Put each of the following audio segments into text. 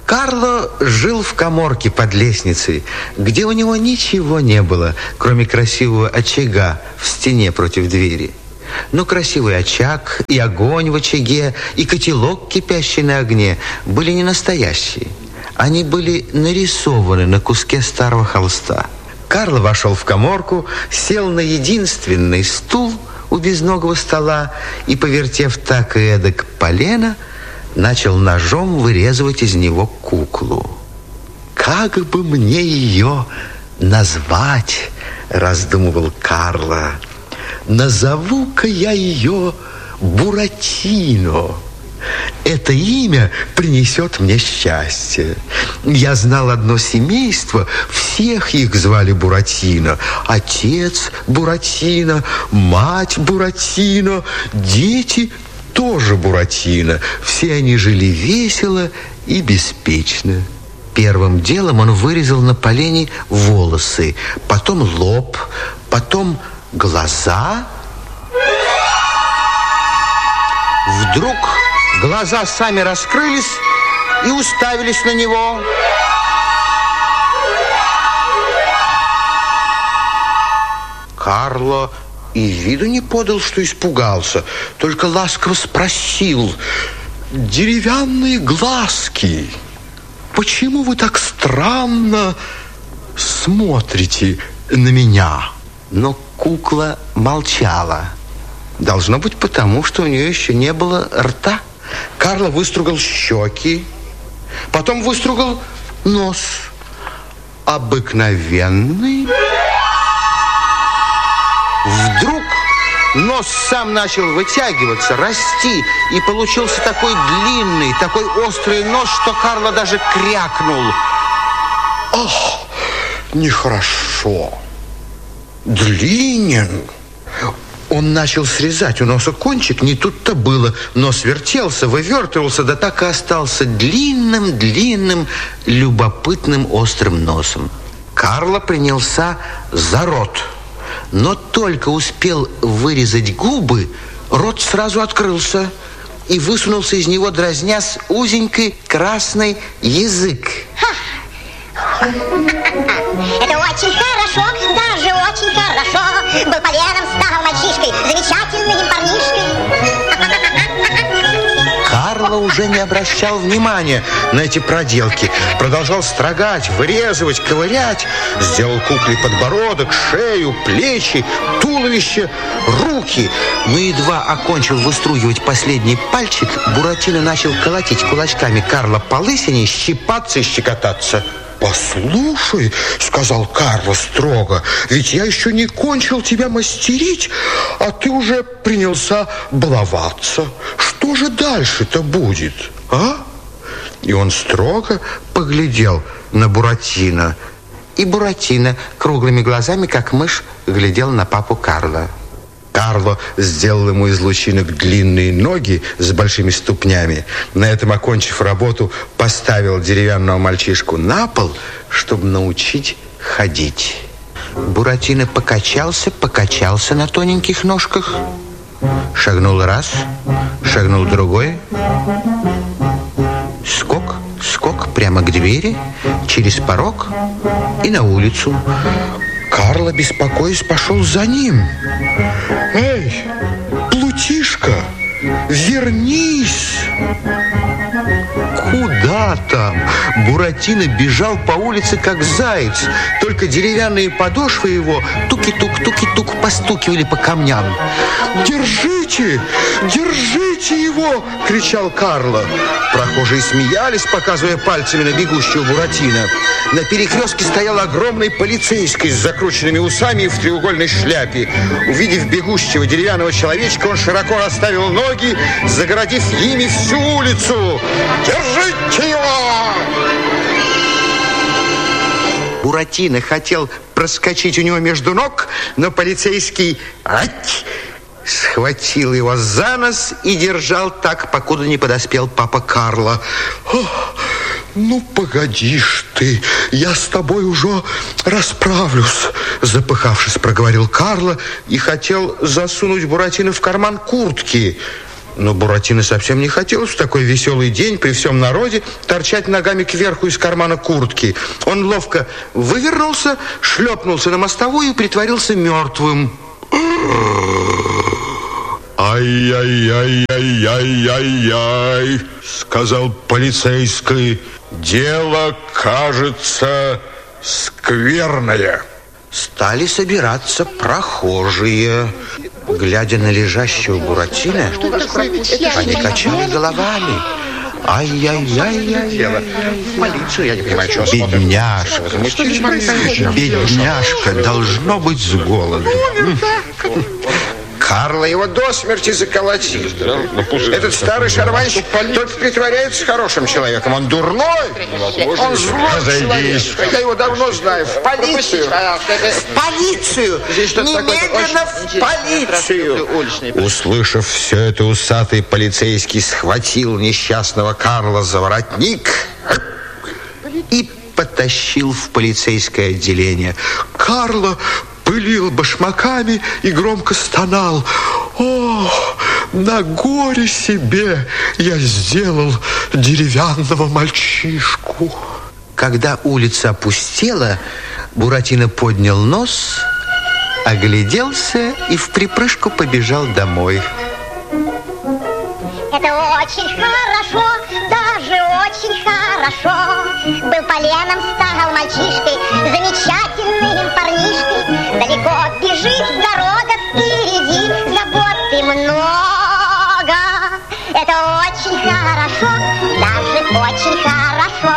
Карло жил в каморке под лестницей, где у него ничего не было, кроме красивого очага в стене против двери. Но красивый очаг, и огонь в очаге, и котелок, кипящий на огне, были не настоящие. Они были нарисованы на куске старого холста. Карло вошел в каморку, сел на единственный стул у безногого стола и, повертев так и эдак полено, начал ножом вырезывать из него куклу. «Как бы мне ее назвать?» – раздумывал Карло. «Назову-ка я ее Буратино. Это имя принесет мне счастье. Я знал одно семейство, всех их звали Буратино. Отец Буратино, мать Буратино, дети тоже Буратино. Все они жили весело и беспечно». Первым делом он вырезал на полене волосы, потом лоб, потом глаза. Вдруг глаза сами раскрылись и уставились на него. Карло и виду не подал, что испугался, только ласково спросил: «Деревянные глазки, почему вы так странно смотрите на меня?» Но кукла молчала. Должно быть потому, что у нее еще не было рта. Карло выстругал щеки, потом выстругал нос. Обыкновенный. Вдруг нос сам начал вытягиваться, расти, и получился такой длинный, такой острый нос, что Карло даже крякнул. «Ах, нехорошо! Длинен!» Он начал срезать у носа кончик, не тут-то было. Нос вертелся, вывертывался, да так и остался длинным, любопытным острым носом. Карло принялся за рот, но только успел вырезать губы, рот сразу открылся, и высунулся из него, дразнясь, узенький красный язык. Это очень хорошо, даже очень хорошо. Был поленом, стал мальчишкой, замечательным парнишкой. Карло уже не обращал внимания на эти проделки. Продолжал строгать, вырезывать, ковырять. Сделал кукле подбородок, шею, плечи, туловище, руки. Но едва окончил выстругивать последний пальчик, Буратино начал колотить кулачками Карло по лысине, щипаться и щекотаться. «Послушай, — сказал Карло строго, — ведь я еще не кончил тебя мастерить, а ты уже принялся баловаться. Что же дальше-то будет, а?» И он строго поглядел на Буратино. И Буратино круглыми глазами, как мышь, глядел на папу Карло. Карло сделал ему из лучинок длинные ноги с большими ступнями. На этом, окончив работу, поставил деревянного мальчишку на пол, чтобы научить ходить. Буратино покачался на тоненьких ножках. Шагнул раз, шагнул другой. Скок прямо к двери, через порог и на улицу. Карло, беспокоясь, пошел за ним. «Эй, Плутишка, вернись!» Куда там? Буратино бежал по улице, как заяц. Только деревянные подошвы его туки-тук постукивали по камням. «Держите! Держите его!» — кричал Карло. Прохожие смеялись, показывая пальцами на бегущего Буратино. На перекрестке стоял огромный полицейский с закрученными усами и в треугольной шляпе. Увидев бегущего деревянного человечка, он широко расставил ноги, загородив ими всю улицу. «Держите его!» Буратино хотел проскочить у него между ног, но полицейский схватил его за нос и держал так, покуда не подоспел папа Карло. «Ну, погодишь ты, я с тобой уже расправлюсь», запыхавшись, проговорил Карло и хотел засунуть Буратино в карман куртки. Но Буратино совсем не хотелось в такой веселый день при всем народе торчать ногами кверху из кармана куртки. Он ловко вывернулся, шлепнулся на мостовую и притворился мертвым. «Ай-яй-яй-яй-яй-яй», сказал полицейский. «Дело, кажется, скверное». Стали собираться прохожие. Глядя на лежащего Буратино, они качали головами. Ай-яй-яй-яй-яй. Полицию, я не понимаю, что Бедняжка. Бедняжка, должно быть с голоду. Карло его до смерти заколотил. Этот старый шарманщик только притворяется хорошим человеком. Он дурной, он злой человек. Я его давно знаю. В полицию! В полицию! Немедленно в полицию! Услышав все это, усатый полицейский схватил несчастного Карла за воротник и потащил в полицейское отделение. Карло пылил башмаками и громко стонал. «О, на горе себе я сделал деревянного мальчишку!» Когда улица опустела, Буратино поднял нос, огляделся и вприпрыжку побежал домой. Это очень хорошо, даже очень хорошо. Был поленом, стал мальчишкой, замечательным парнишкой. Далеко бежит дорога, впереди заботы много. Это очень хорошо, даже очень хорошо.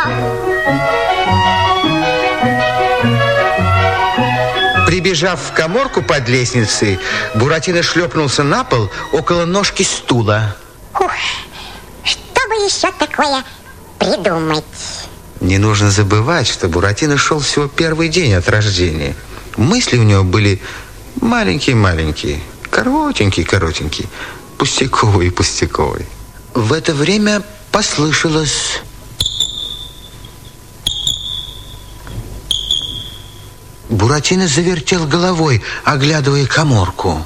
Прибежав в каморку под лестницей, Буратино шлепнулся на пол около ножки стула. Ух, что бы еще такое придумать? Не нужно забывать, что Буратино шел всего первый день от рождения. Мысли у него были маленькие-маленькие, коротенькие, пустяковые. В это время послышалось... Буратино завертел головой, оглядывая каморку.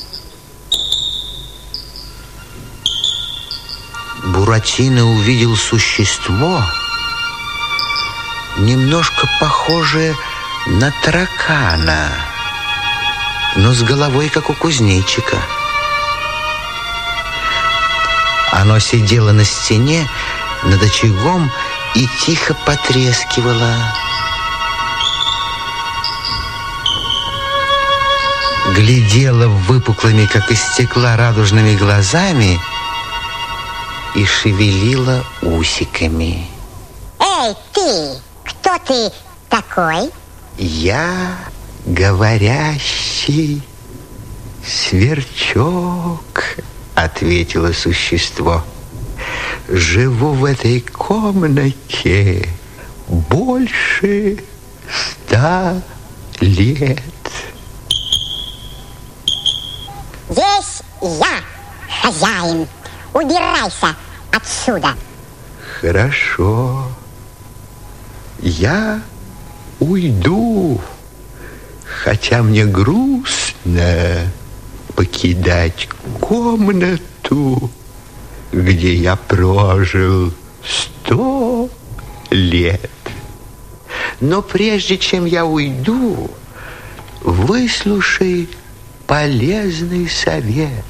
Буратино увидел существо, немножко похожее на таракана, но с головой, как у кузнечика. Оно сидело на стене над очагом и тихо потрескивало. Глядела выпуклыми, как из стекла, радужными глазами и шевелила усиками. Эй, ты! Кто ты такой? Я говорящий сверчок, ответило существо. Живу в этой комнате больше 100 лет. Здесь я хозяин. Убирайся отсюда. Хорошо. Я уйду, хотя мне грустно покидать комнату, где я прожил 100 лет. Но прежде чем я уйду, выслушай полезный совет.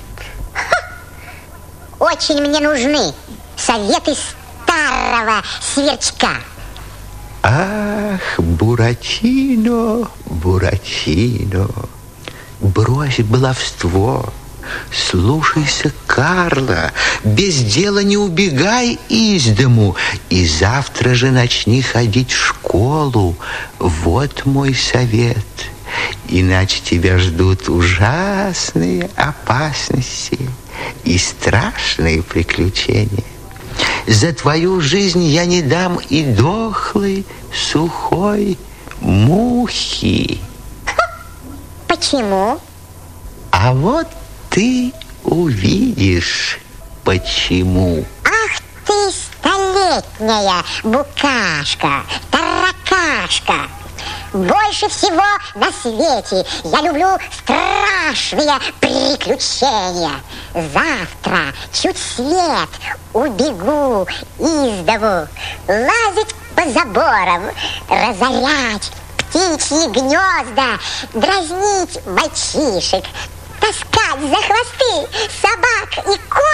Очень мне нужны советы старого сверчка. Ах, Буратино, Буратино, брось баловство, слушайся Карла, без дела не убегай из дому, и завтра же начни ходить в школу. Вот мой совет. Иначе тебя ждут ужасные опасности и страшные приключения. За твою жизнь я не дам и дохлой сухой мухи. Почему? А вот ты увидишь, почему. Ах ты, столетняя букашка, таракашка. больше всего на свете я люблю страшные приключения. Завтра чуть свет убегу из дому, лазить по заборам, разорять птичьи гнезда, дразнить мальчишек, таскать за хвосты собак и кот.